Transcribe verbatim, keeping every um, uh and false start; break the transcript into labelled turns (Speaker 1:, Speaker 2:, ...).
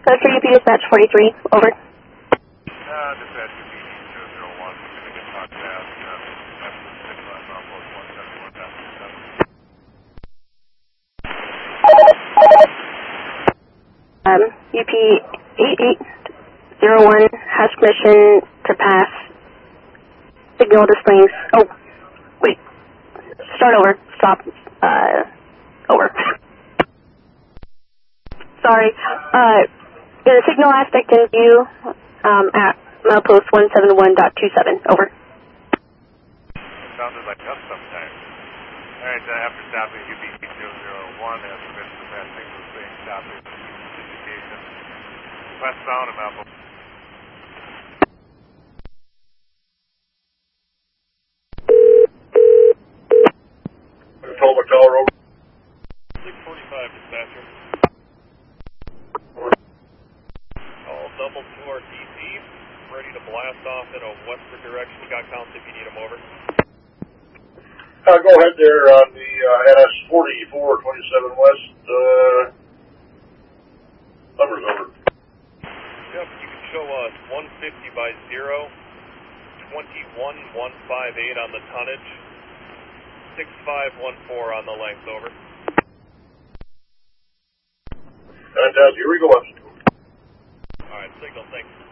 Speaker 1: Go for U P dispatch forty-three, over.
Speaker 2: Uh, dispatch U P zero zero one, we're going to get talked out. Uh, after the six last outpost one seventy-one point two seven.
Speaker 1: Um, U P eight eight zero one has permission to pass signal displays. Oh, wait. Start over. Stop. Uh, over. Sorry. Uh, the signal aspect in view um, at milepost one seventy-one point two seven. Over.
Speaker 2: Sounded like us sometimes. Alright, uh, after stopping U P zero zero one, has permission to pass signal displays, stopping indication westbound of Milepost.
Speaker 3: Control McDowell Road.
Speaker 2: six forty-five, dispatcher. Call double two R T C, ready to blast off in a westward direction. Got counts if you need them, over.
Speaker 3: Uh, go ahead there on the uh, N S forty-four twenty-seven West. Uh, numbers over.
Speaker 2: Yep, you can show us one fifty by zero, twenty-one one fifty-eight on the tonnage, six five one four on the length, over.
Speaker 3: Fantastic. Here we go.
Speaker 2: Alright, signal, thanks.